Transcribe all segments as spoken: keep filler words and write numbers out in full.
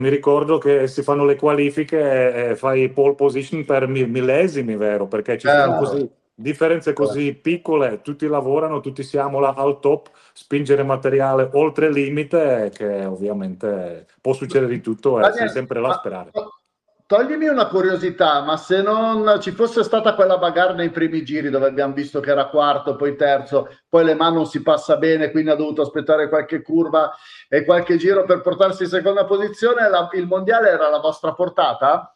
mi ricordo che si fanno le qualifiche e fai pole position per millesimi, vero? Perché ci sono Certo. così differenze così piccole, tutti lavorano, tutti siamo là al top, spingere materiale oltre il limite, che ovviamente può succedere di tutto e sei Daniel, sempre là a ma sperare. to- toglimi una curiosità, ma se non ci fosse stata quella bagarre nei primi giri dove abbiamo visto che era quarto, poi terzo, poi Le Mans non si passa bene, quindi ha dovuto aspettare qualche curva e qualche giro per portarsi in seconda posizione, la- il mondiale era alla vostra portata?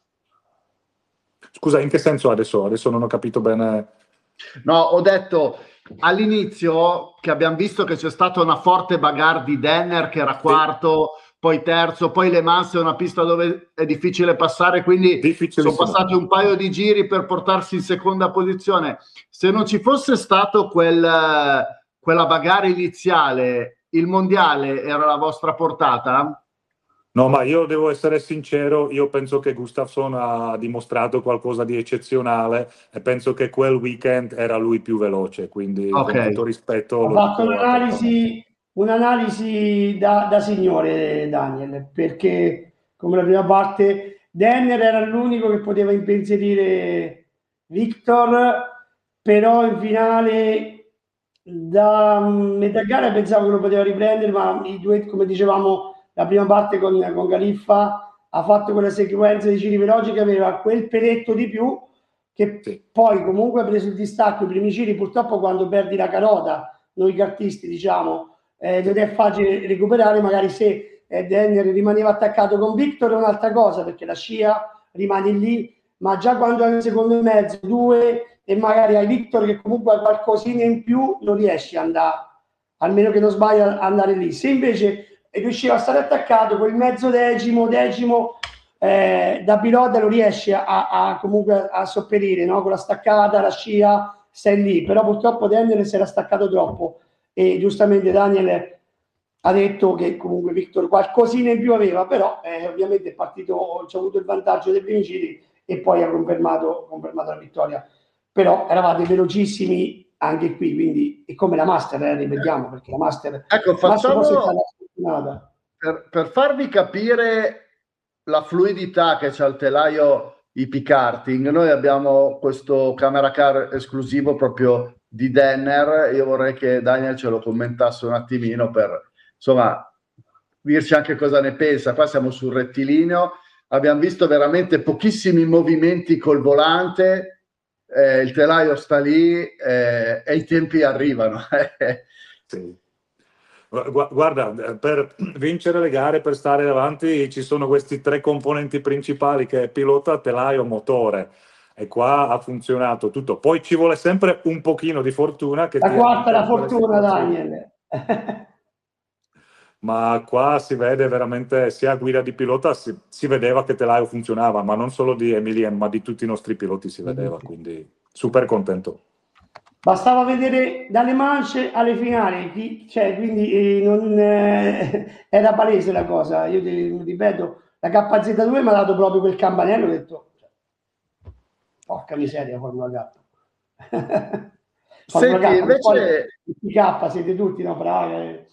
Scusa, in che senso adesso? Adesso non ho capito bene. No, ho detto all'inizio che abbiamo visto che c'è stata una forte bagarre di Denner che era Sì, quarto, poi terzo, poi Le Mans è una pista dove è difficile passare, quindi sono difficilissimo. passati un paio di giri per portarsi in seconda posizione. Se non ci fosse stato quel, quella bagarre iniziale, il mondiale era la vostra portata? No, ma io devo essere sincero, io penso che Gustafsson ha dimostrato qualcosa di eccezionale e penso che quel weekend era lui più veloce, quindi Ok. con tutto rispetto Ha lo fatto dico apertamente. un'analisi, un'analisi da, da signore Daniel, perché come la prima parte Denner era l'unico che poteva impensierire Victor, però in finale da metà gara pensavo che lo poteva riprendere, ma i due, come dicevamo, la prima parte con, con Galiffa ha fatto quella sequenza di giri veloci che aveva quel peletto di più che Sì. poi comunque ha preso il distacco i primi giri, purtroppo quando perdi la carota, noi cartisti diciamo, eh, non è facile recuperare, magari se eh, Denner rimaneva attaccato con Victor è un'altra cosa, perché la scia rimane lì, ma già quando hai un secondo e mezzo, due, e magari hai Victor che comunque ha qualcosina in più, non riesci ad andare, almeno che non sbagli a andare lì. Se invece riusciva a stare attaccato, quel mezzo decimo, decimo, eh, da pilota lo riesci a, a comunque a sopperire, no? Con la staccata, la scia, stai lì, però purtroppo Daniel si era staccato troppo e giustamente Daniel ha detto che comunque Victor qualcosina in più aveva, però eh, ovviamente è partito, ci ha avuto il vantaggio dei primi giri e poi ha confermato, confermato la vittoria, però eravate velocissimi anche qui, quindi è come la Master, eh, ripetiamo, perché la Master, Ecco, Master forse è facciamo stata sfortunata. per, per farvi capire la fluidità che c'ha il telaio hippie karting, noi abbiamo questo camera car esclusivo proprio di Denner. Io vorrei che Daniel ce lo commentasse un attimino per insomma dirci anche cosa ne pensa. Qua siamo sul rettilineo, abbiamo visto veramente pochissimi movimenti col volante, eh, il telaio sta lì eh, e i tempi arrivano. Sì. Guarda, per vincere le gare, per stare davanti, ci sono questi tre componenti principali che è pilota, telaio, motore. E qua ha funzionato tutto. Poi ci vuole sempre un pochino di fortuna che La ti quarta è aiuta la in quelle fortuna, situazioni. Daniel. Ma qua si vede veramente, sia a guida di pilota, si, si vedeva che telaio funzionava, ma non solo di Emilien, ma di tutti i nostri piloti si vedeva, quindi super contento. Bastava vedere dalle mance alle finali, chi, cioè, quindi eh, non, eh, era palese la cosa. Io ti, ripeto, la K Z due mi ha dato proprio quel campanello, ho detto, porca miseria, Formula K. Formula Senti, K, che poi invece P K siete tutti, no, bravi.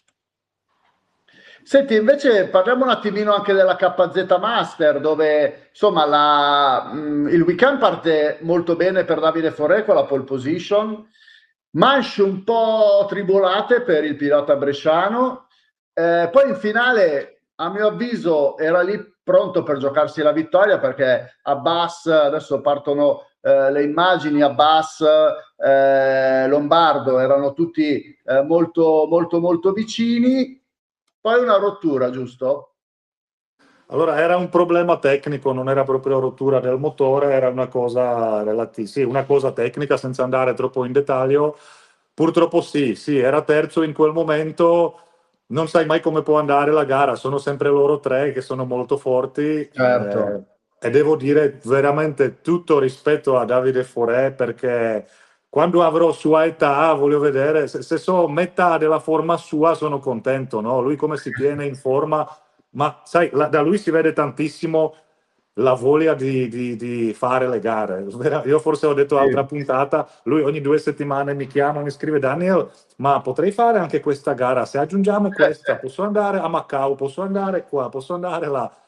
Senti, invece parliamo un attimino anche della K Z Master, dove insomma la, mh, il weekend parte molto bene per Davide Foré con la pole position, manche un po' tribolate per il pilota bresciano, eh, poi in finale a mio avviso era lì pronto per giocarsi la vittoria perché Abbas, adesso partono eh, le immagini, Abbas, eh, Lombardo erano tutti eh, molto molto molto vicini. Poi una rottura, giusto? Allora, era un problema tecnico, non era proprio rottura del motore, era una cosa relativa, sì, una cosa tecnica senza andare troppo in dettaglio. Purtroppo sì, sì, era terzo in quel momento, non sai mai come può andare la gara, sono sempre loro tre che sono molto forti Certo. eh, e devo dire veramente tutto rispetto a Davide Foré perché quando avrò sua età voglio vedere, se, se so metà della forma sua sono contento, no? Lui come si tiene in forma, ma sai, la, da lui si vede tantissimo la voglia di, di, di fare le gare. Io forse ho detto Sì. altra puntata, lui ogni due settimane mi chiama, mi scrive Daniel, ma potrei fare anche questa gara, se aggiungiamo questa, posso andare a Macau, posso andare qua, posso andare là.